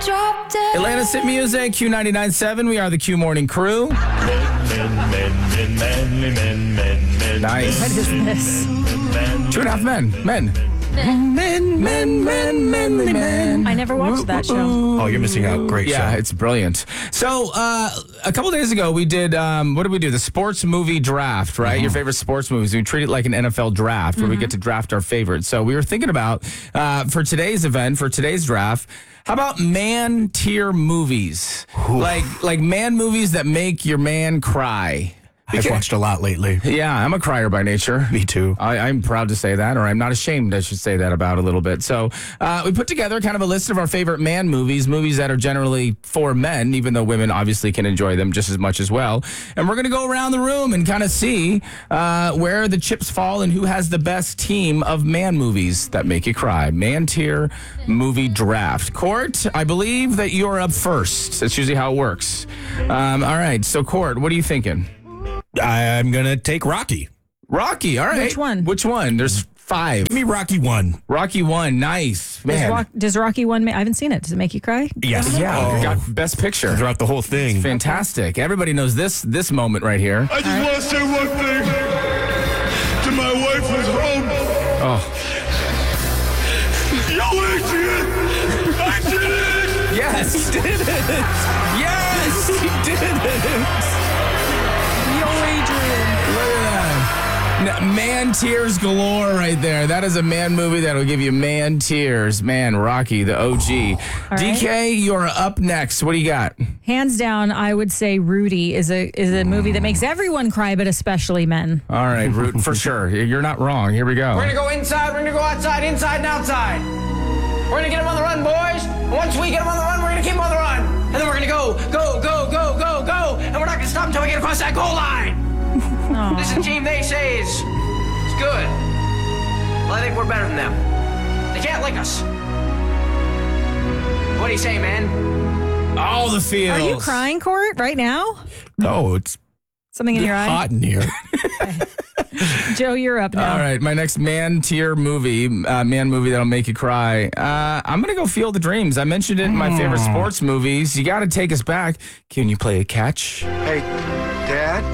Atlanta's Hit Music, Q99.7. We are the Q Morning Crew. Nice. What is this? 2.5 Men. Men. I never watched that show. Oh, you're missing out. Great show. Yeah, it's brilliant. So, a couple days ago, we did, what did we do? The sports movie draft, right? Your favorite sports movies. We treat it like an NFL draft where we get to draft our favorites. So, we were thinking about, for today's event, for today's draft, how about man tier movies? Like man movies that make your man cry. I've watched a lot lately. Yeah, I'm a crier by nature. Me too. I'm proud to say that, or I'm not ashamed, I should say that about a little bit. So we put together kind of a list of our favorite man movies that are generally for men, even though women obviously can enjoy them just as much as well. And we're going to go around the room and kind of see where the chips fall and who has the best team of man movies that make you cry. Man tier movie draft. Court, I believe that you're up first. That's usually how it works. All right, so Court, what are you thinking? I'm going to take Rocky. Rocky, all right. Which one? There's 5. Give me Rocky 1. Rocky 1, nice. Man. Does Rocky 1, I haven't seen it. Does it make you cry? Yes. Yeah, got best picture. Throughout the whole thing. Fantastic. Everybody knows this moment right here. I just want to say one thing to my wife who's home. Oh. Yo, Adrian! I did it! Yes, he did it. Yes, he did it. Yo, Adrian. Look at that. Man tears galore right there. That is a man movie that'll give you man tears. Man, Rocky, the OG. All DK, right. you're up next. What do you got? Hands down, I would say Rudy is a movie that makes everyone cry, but especially men. All right, Root, for sure. You're not wrong. Here we go. We're gonna go inside, we're gonna go outside, inside and outside. We're gonna get them on the run, boys. And once we get them on the run, we're gonna keep them on the run. And then we're gonna go. And we're not gonna stop until we get across that goal line. This is a team they say is good. Well, I think we're better than them. They can't lick us. What do you say, man? All the feels. Are you crying, Court, right now? No, it's Something in your eye? hot in here. Joe, you're up now. All right, my next man tier movie, man movie that'll make you cry. I'm going to go Field of Dreams. I mentioned it in my favorite sports movies. You got to take us back. Can you play a catch? Hey, Dad?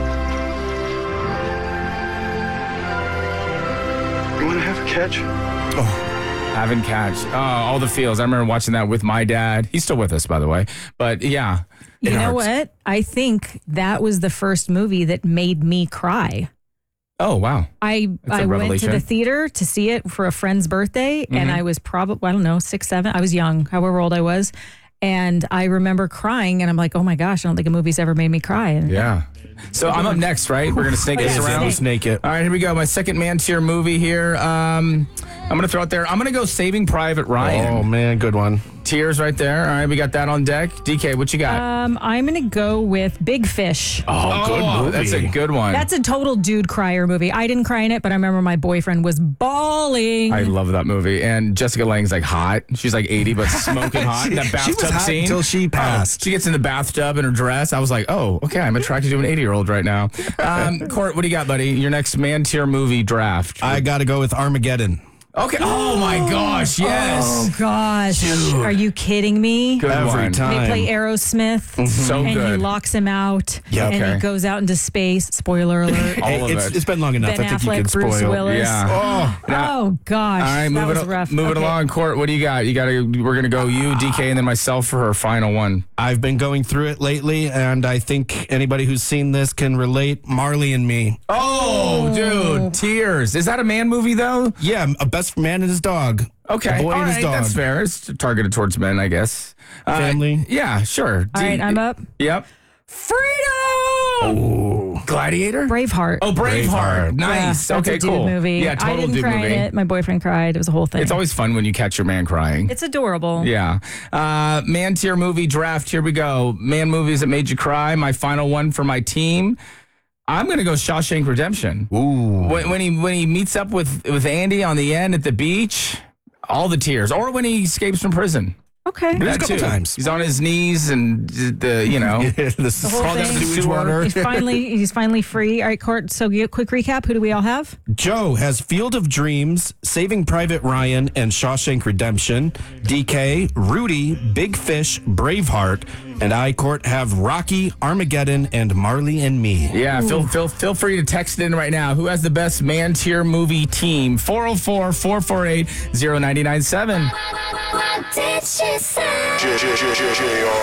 You want to have a catch? Having catch. Oh, all the feels. I remember watching that with my dad. He's still with us, by the way. But yeah. You know what? I think that was the first movie that made me cry. Oh, wow. I went to revelation. the theater to see it for a friend's birthday, and I was probably, I don't know, 6, 7. I was young, however old I was. And I remember crying, and I'm like, oh my gosh, I don't think a movie's ever made me cry. And Yeah. So I'm up next, right? We're going to snake this yeah, around. Snake it. All right, here we go. My second man tier movie here. I'm going to throw it there. I'm going to go Saving Private Ryan. Oh, man, good one. Tears right there. All right, we got that on deck. DK, what you got? I'm going to go with Big Fish. Oh, good movie. That's a good one. That's a total dude crier movie. I didn't cry in it, but I remember my boyfriend was bawling. I love that movie. And Jessica Lange's like hot. She's like 80, but smoking hot. In that She bathtub was hot scene. until she passed. She gets in the bathtub in her dress. I was like, oh, okay, I'm attracted to an 80-year-old right now. Court, what do you got, buddy? Your next man tier movie draft. I got to go with Armageddon. Okay. Oh, my gosh. Yes. Oh, gosh. Are you kidding me? Good Every one. time. They play Aerosmith. So and good. he locks him out. Yeah, And okay. he goes out into space. Spoiler alert. All of It's it. been long enough. Ben I think you can Affleck, Bruce spoil. Willis. Yeah. Oh, gosh. All right, that was rough. moving Okay. along. Court, what do you got? We're gonna go you, DK, and then myself for her final one. I've been going through it lately, and I think anybody who's seen this can relate. Marley and Me. Oh, dude, tears. Is that a man movie though? Yeah, a best man and his dog. Okay, A boy all and his right, dog. that's fair. It's targeted towards men, I guess. Family. Yeah, sure. All right, I'm up. Yep. Freedom! Gladiator. Braveheart. Oh, Braveheart. Nice. Yeah, okay, that's a dude cool. movie. Yeah, I total didn't dude cry movie. in it. My boyfriend cried. It was a whole thing. It's always fun when you catch your man crying. It's adorable. Yeah. Man tier movie draft. Here we go. Man movies that made you cry. My final one for my team. I'm going to go Shawshank Redemption. Ooh. When he meets up with Andy on the end at the beach, all the tears. Or when he escapes from prison. Okay. There's a That couple too. times. He's on his knees and This The whole crawled down thing. sewage water. He's finally free. All right, Court. So quick recap. Who do we all have? Joe has Field of Dreams, Saving Private Ryan, and Shawshank Redemption. DK, Rudy, Big Fish, Braveheart, and I, Court, have Rocky, Armageddon, and Marley and Me. Yeah, feel free to text in right now. Who has the best man tier movie team? 404-448-0997. What did she say?